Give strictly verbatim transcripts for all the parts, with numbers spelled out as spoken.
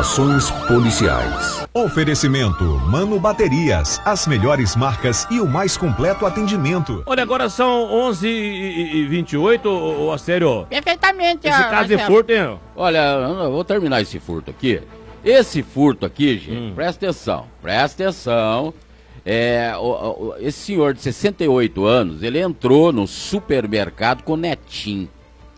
Informações policiais. Oferecimento Mano Baterias, as melhores marcas e o mais completo atendimento. Olha, agora são onze e vinte e oito, ô Astério. Perfeitamente. Esse caso de furto, hein? Olha, eu vou terminar esse furto aqui. Esse furto aqui, gente, Hum. presta atenção, presta atenção. É, o, o, esse senhor de sessenta e oito anos, ele entrou no supermercado com o netinho.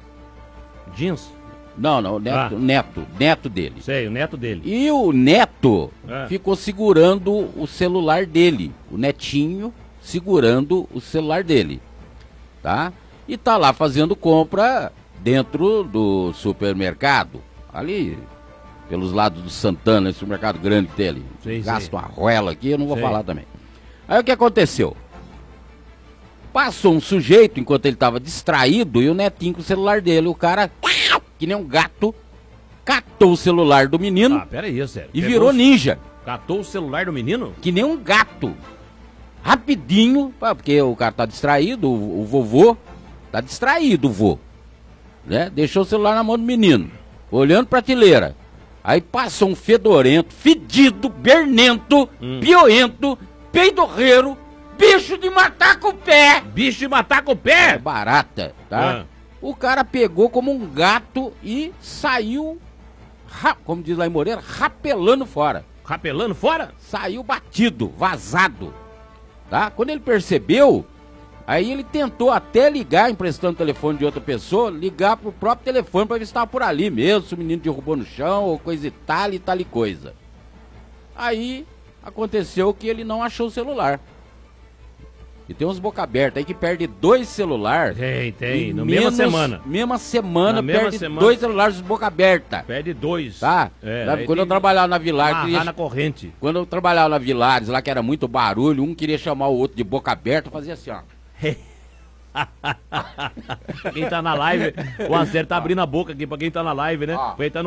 Jeans? Não, não, neto, Ah. neto, neto dele. Sei, o neto dele. E o neto É. ficou segurando o celular dele. O netinho segurando o celular dele. Tá? E tá lá fazendo compra dentro do supermercado. Ali, pelos lados do Santana, esse supermercado grande que tem ali. Sei, Gasta sei. uma roela aqui, eu não vou Sei. falar também. Aí o que aconteceu? Passou um sujeito enquanto ele tava distraído e o netinho com o celular dele. O cara, que nem um gato, catou o celular do menino Ah, pera aí, sério. e Pegou virou o- ninja. Catou o celular do menino? Que nem um gato. Rapidinho, pá, porque o cara tá distraído, o, o vovô tá distraído, o vô. Né? Deixou o celular na mão do menino, olhando pra prateleira. Aí passou um fedorento, fedido, bernento, Hum. pioento, peidorreiro, bicho de matar com o pé. Bicho de matar com o É pé! barata, tá? Ah. O cara pegou como um gato e saiu, ra- como diz lá em Moreira, rapelando fora. Rapelando fora? Saiu batido, vazado, tá? Quando ele percebeu, aí ele tentou até ligar, emprestando o telefone de outra pessoa, ligar pro próprio telefone pra ver se estava por ali mesmo, se o menino derrubou no chão, ou coisa e tal e tal e coisa. Aí aconteceu que ele não achou o celular. E tem uns boca aberta aí que perde dois celulares. Tem, tem. em Na menos- mesma semana. Mesma semana, Na mesma perde semana. dois celulares de boca aberta. Perde dois. Tá? É, Sabe, aí quando tem eu trabalhava na que Vilares, amarrar queria- na corrente. quando eu trabalhava na Vilares, lá que era muito barulho, um queria chamar o outro de boca aberta, fazia assim, ó. Quem tá na live, o Astério tá abrindo a boca aqui pra quem tá na live, né? Ó. Pra quem tá no